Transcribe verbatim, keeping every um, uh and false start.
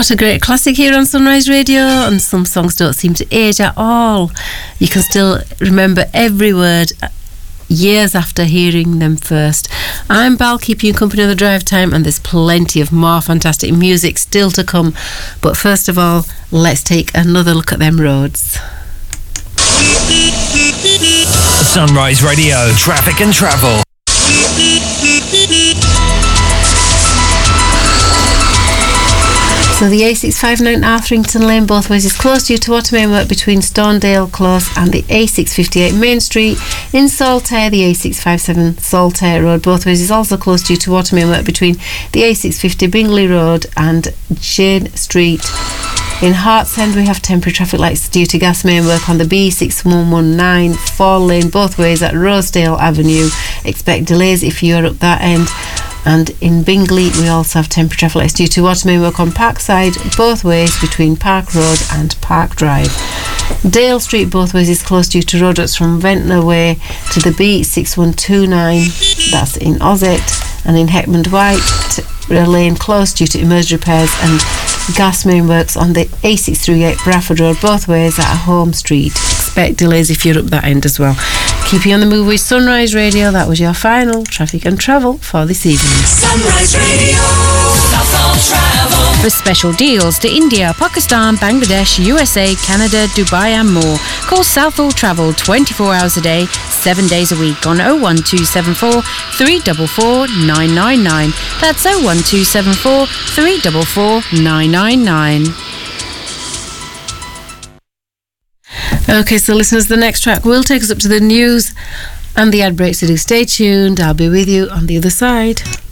What a great classic here on Sunrise Radio, and some songs don't seem to age at all. You can still remember every word years after hearing them first. I'm Bal, keeping you company on the drive time, and there's plenty of more fantastic music still to come. But first of all, let's take another look at them roads. Sunrise Radio, traffic and travel. So the A six fifty-nine Arthrington Lane both ways is closed due to automated work between Stonedale Close and the A six fifty-eight Main Street. In Saltaire, the A six fifty-seven Saltaire Road both ways is also closed due to automated work between the A six fifty Bingley Road and Jane Street. In Hartsend, we have temporary traffic lights due to gas main work on the B six one nine Fall Lane both ways at Rosedale Avenue. Expect delays if you're up that end. And in Bingley, we also have temporary traffic lights due to automated work on Parkside both ways between Park Road and Park Drive. Dale Street both ways is closed due to roadworks from Ventnor Way to the B six one two nine, that's in Ossett. And in Heckmond White Lane closed due to emergency repairs and gas main works on the A six thirty-eight Bradford Road both ways at Home Street. Expect delays if you're up that end as well. Keep you on the move with Sunrise Radio. That was your final traffic and travel for this evening. Sunrise Radio, Southall Travel. For special deals to India, Pakistan, Bangladesh, U S A, Canada, Dubai and more, call Southall Travel twenty-four hours a day, seven days a week on oh one two seven four, three four four, nine nine nine. That's oh one two seven four, three four four, nine nine nine. Okay, so listeners, the next track will take us up to the news and the ad break, so do stay tuned. I'll be with you on the other side.